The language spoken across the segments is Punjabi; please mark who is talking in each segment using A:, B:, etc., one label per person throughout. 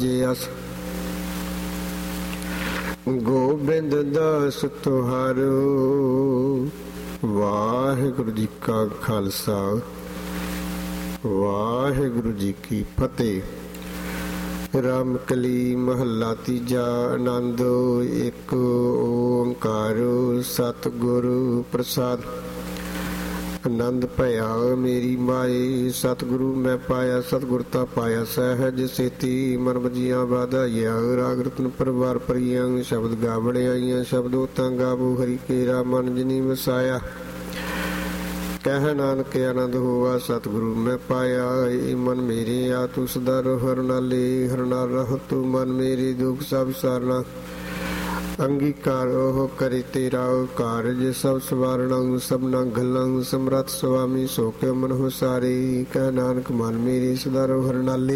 A: ਅਸ ਗੋਬਿੰਦ ਦਾਸ ਤੁਹਾਰੋ। ਵਾਹਿਗੁਰੂ ਜੀ ਕਾ ਖਾਲਸਾ, ਵਾਹਿਗੁਰੂ ਜੀ ਕੀ ਫਤਿਹ। ਰਾਮਕਲੀ ਮਹੱਲਾ ਤੀਜਾ। ਆਨੰਦ ਇੱਕ ਓੰਕਾਰ ਸਤਿਗੁਰੂ ਪ੍ਰਸਾਦ। ਆਨੰਦ ਭਇਆ ਮੇਰੀ ਮਾਏ, ਸਤਿਗੁਰੂ ਮੈਂ ਪਾਇਆ। ਸਤਿਗੁਰ ਤਾ ਪਾਇਆ ਸਹਿਜ ਸੇਤੀ, ਮਨ ਵਜੀਆਂ ਵਾਧਾਈਆਂ। ਰਾਗ ਰਤਨ ਪਰਵਾਰ ਭਰੀਆਂ, ਸ਼ਬਦ ਗਾਵਣ ਆਈਆਂ। ਸ਼ਬਦੋ ਤਾਂ ਗਾਵੋ ਹਰੀ ਕੇਰਾ, ਮਨ ਜਿਨੀ ਵਸਾਇਆ। ਕਹਿ ਨਾਨਕ ਆਨੰਦ ਹੋਆ, ਸਤਿਗੁਰੂ ਮੈਂ ਪਾਇਆ। ਏ ਮਨ ਮੇਰੇ ਆ ਤੂੰ ਸਦਾ ਰਹੁ ਹਰ ਨਾਲੇ। ਹਰ ਨਾਲ ਰਹੁ ਤੂੰ ਮਨ ਮੇਰੇ, ਦੁਖ ਸਭ ਸਾਰਨਾ। ਅੰਗੀਕਾਰ ਉਹ ਕਰੇ ਤੇਰਾ ਕਾਰਜ, ਸਭ ਸਵਾਰਣਾ ਸਭਨਾ ਗੱਲਾਂ। ਸਮਰੱਥ ਸੁਆਮੀ ਸੋ ਕੇ ਮਨ ਹੋ ਸਾਰੇ। ਕਹਿ ਨਾਨਕ ਮਨ ਮੇਰੇ ਸਦਾ ਰਹੁ ਹਰ ਨਾਲੇ।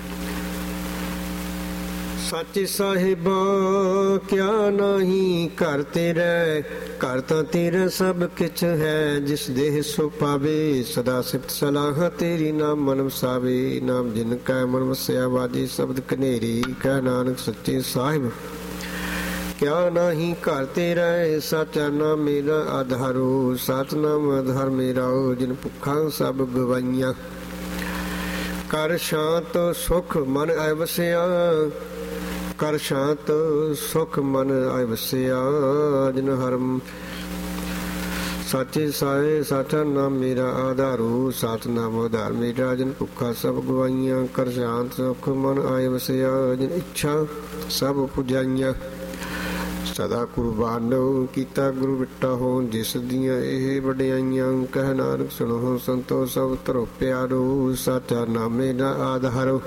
A: ਸੱਚੇ ਸਾਹਿਬਾ ਕਿਆ ਨਾਹੀ ਘਰ ਤੇਰੇ, ਘਰ ਤਾਂ ਤੇਰਾ ਸਭ ਕਿਛ ਹੈ। ਜਿਸ ਦੇਹ ਸੋ ਪਾਵੇ, ਸਦਾ ਸਿਫਤ ਸਲਾਹ ਤੇਰੀ। ਨਾਮ ਮਨ ਵਸਾਵੇ, ਨਾਮ ਜਿਨ ਕੈ ਮਨ ਵਸਿਆ। ਵਾਜੇ ਸ਼ਬਦ ਕਨੇਰੀ, ਕਹਿ ਨਾਨਕ ਸੱਚੇ ਸਾਹਿਬ ਕਿਆ ਨਾਹੀ ਘਰ ਤੇਰਾ। ਸਾਚਾ ਨਾਮ ਮੇਰਾ ਆਧਾਰੋ, ਸਤਿਨਾਮ ਆਧਾਰ ਮੇਰਾ। ਜਿਨ ਭੁੱਖਾਂ ਸਭ ਗਵਾਈਆਂ, ਕਰ ਸ਼ਾਂਤ ਸੁਖ ਮਨ ਆਇ ਵਸਿਆ। ਕਰ ਸ਼ਾਂਤ ਸੁਖ ਮਨ ਆਇ ਵਸਿਆ। ਜਿਨ ਹਰਮ ਸਾਚੇ ਸਾਏ, ਸਾਚਾ ਨਾਮ ਮੇਰਾ ਆਧਾਰੋ, ਸਤਿਨਾਮ ਆਧਾਰ ਮੇਰਾ। ਜਿਨ ਭੁੱਖਾ ਸਭ ਗਵਾਈਆਂ, ਕਰ ਸ਼ਾਂਤ ਸੁਖ ਮਨ ਆਇ ਵਸਿਆ। ਜਿਨ ਇੱਛਾ ਸਭ ਪੁਜਾਈਆਂ, ਸਦਾ ਕੁਰਬਾਨੋ ਕੀਤਾ ਗੁਰੂ ਬਿਟਾ ਹੋ। ਜਿਸ ਦੀਆਂ ਇਹ ਵਡਿਆਈਆਂ, ਕਹਿ ਨਾਨਕ ਸੁਣੋ ਸੰਤੋ ਸਭ ਧਰੋ ਪਿਆਰੋ। ਸਾਚਾ ਨਾਮ ਮੇਰਾ ਆਧਾਰੋ।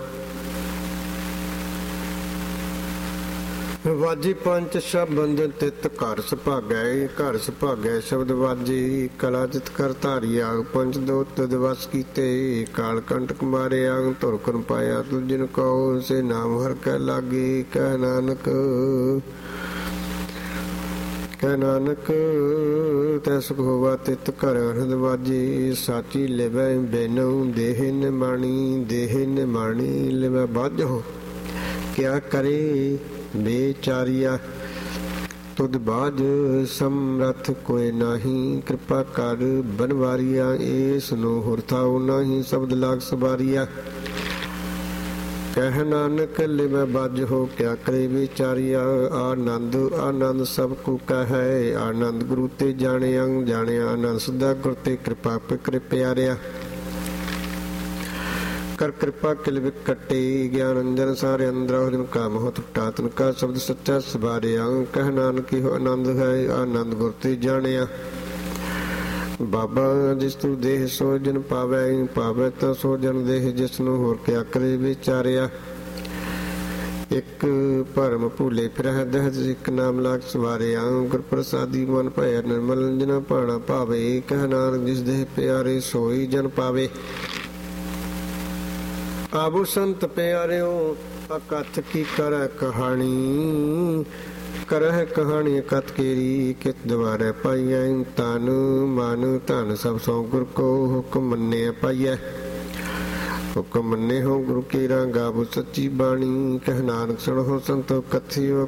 A: ਵਾਜੀ ਪੰਚ ਸ਼ਬਦ ਤਿਤ ਘਰ ਸੁਭਾਗੈ। ਘਰ ਸੁਭਾਗੈ ਸ਼ਬਦ ਵਾਜੀ, ਕਲਾ ਜਿਤ ਕਰ ਧਾਰਿਆ। ਪੰਚ ਦੋਤ ਦਿਵਸ ਕੀਤੇ, ਕਾਲ ਕੰਟਕ ਮਾਰਿਆ। ਧੁਰ ਕਨ ਪਾਇਆ ਤੁ ਜਿਨ ਕਉ, ਸੇ ਨਾਮ ਹਰ ਕੈ ਲਾਗੇ। ਕਹਿ ਨਾਨਕ ਕਹਿ ਨਾਨਕ ਤੈ ਸੁਖ ਹੋਵਾ ਤਿਤ ਘਰ ਅਨੰਦ ਵਾਜੀ। ਸਾਚੀ ਲਿਵੈ ਬੈਨਉ ਦੇਹ ਨਿਮਾਣੀ, ਦੇਹ ਨਿਮਾਣੀ ਲਿਵੈ ਬਾਝੋ। ਕਿਆ ਕਰੇ ਬੇਚਾਰੀਆ, ਤੁਧ ਬਾਝ ਸਮਰੱਥ ਕੋਇ ਨਾਹੀ। ਕਿਰਪਾ ਕਰ ਬਨਵਾਰੀਆ, ਏਸ ਨੂੰ ਹੁਰ ਥਾਉ ਨਾਹੀ। ਸ਼ਬਦ ਲਾਗ ਸਵਾਰੀਆ, ਕਹਿ ਨਾਨਕ ਲਿਵੈ ਬਾਝ ਹੋ। ਕਿਆ ਕਰੇ ਵਿਚਾਰੀਆ, ਆਨੰਦ ਆਨੰਦ ਸਭ ਕੋ ਕਹੈ। ਆਨੰਦ ਗੁਰੂ ਤੇ ਜਾਣਿਆ, ਜਾਣਿਆ ਆਨੰਦ ਸਦਾ ਗੁਰ ਤੇ। ਕਿਰਪਾ ਪਿਕਰ ਪਿਆਰਿਆ, ਕਰ ਕਿਰਪਾ ਕਿਲ ਵਿਕਟੇ। ਗਿਆਨ ਅੰਜਨ ਸਾਰੇ ਅੰਦਰ, ਜਿਨ ਕਾ ਮੋਹ ਟੁੱਟਾ ਤਿਨ ਕਾ ਸ਼ਬਦ ਸੱਚਾ ਸਵਾਰਿਆ। ਕਹਿ ਨਾਨਕ ਇਹੋ ਆਨੰਦ ਹੈ, ਆਨੰਦ ਗੁਰ ਤੇ ਜਾਣਿਆ। ਬਾਬਾ ਜਿਸ ਤੂੰ ਦੇਹ ਸੋ ਜਨ ਪਾਵੈ, ਪਾਵੈ ਤਾਂ ਸੋ ਜਨ ਦੇਹ। ਜਿਸ ਨੂੰ ਹੋਰ ਕਿਆ ਕਰੇ ਵਿਚਾਰਿਆ। ਇੱਕ ਭਰਮ ਭੂਲੇ ਫਿਰਹਿ ਦਹਿ, ਇੱਕ ਨਾਮ ਲਾਗ ਸਵਾਰਿਆ। ਗੁਰ ਪ੍ਰਸਾਦੀ ਮਨ ਭਇਆ ਨਿਰਮਲ, ਜਿਨਾ ਭਾਣਾ ਭਾਵੇ। ਕਹਿ ਨਾਨਕ ਜਿਸ ਦੇਹ ਪਿਆਰੇ, ਸੋਈ ਜਨ ਪਾਵੇ। ਆਬੂ ਸੰਤ ਪਿਆਰਿਓ ਅਕਥ ਕੀ ਕਰੈ ਕਹਾਣੀ। ਕਰਹਿ ਕਹਾਣੀ ਕਥ ਕੇਰੀ, ਕਿਤ ਦੁਆਰੇ ਪਾਈਐ। ਤਨ ਮਨ ਧਨ ਸਭ ਸੋ ਗੁਰ ਕੋ, ਹੁਕਮ ਮੰਨਿਆ ਪਾਈਐ। ਹੁਕਮ ਮੰਨੇ ਹੋ ਗੁਰੂ ਕੇਰਾ, ਗਾਵੋ ਸੱਚੀ ਬਾਣੀ। ਕਹਿ ਨਾਨਕ ਸੁਣੋ ਸੰਤੋ ਕਥਿਓ